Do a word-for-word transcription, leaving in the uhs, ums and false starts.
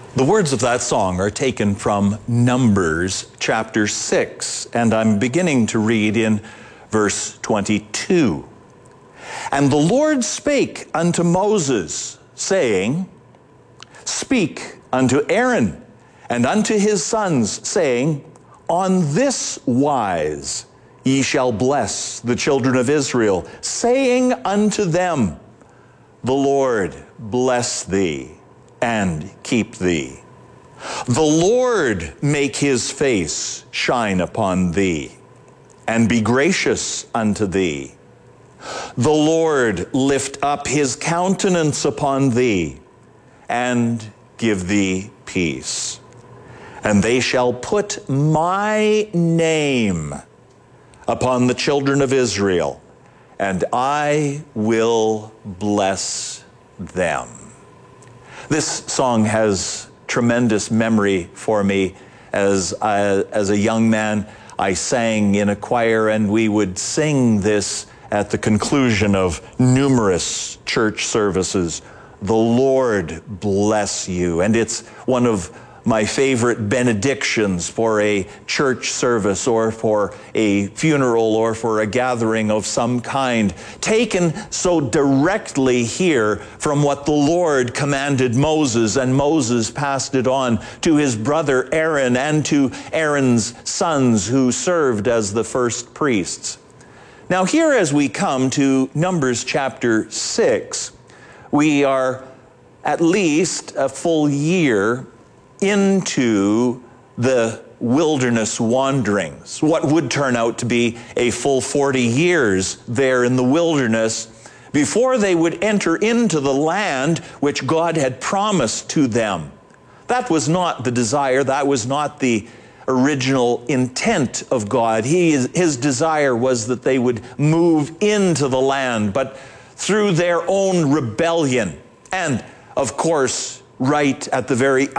The words of that song are taken from Numbers chapter six, and I'm beginning to read in verse twenty-two. And the Lord spake unto Moses, saying, Speak unto Aaron and unto his sons, saying, On this wise ye shall bless the children of Israel, saying unto them, The Lord bless thee and keep thee. The Lord make his face shine upon thee, and be gracious unto thee. The Lord lift up his countenance upon thee, and give thee peace. And they shall put my name upon the children of Israel, and I will bless them. This song has tremendous memory for me. As, I, as a young man, I sang in a choir, and we would sing this at the conclusion of numerous church services. The Lord bless you. And it's one of my favorite benedictions for a church service or for a funeral or for a gathering of some kind, taken so directly here from what the Lord commanded Moses, and Moses passed it on to his brother Aaron and to Aaron's sons who served as the first priests. Now here, as we come to Numbers chapter six, we are at least a full year into the wilderness wanderings, what would turn out to be a full forty years there in the wilderness before they would enter into the land which God had promised to them. That was not the desire, that was not the original intent of God. He, his desire was that they would move into the land, but through their own rebellion, and of course, right at the very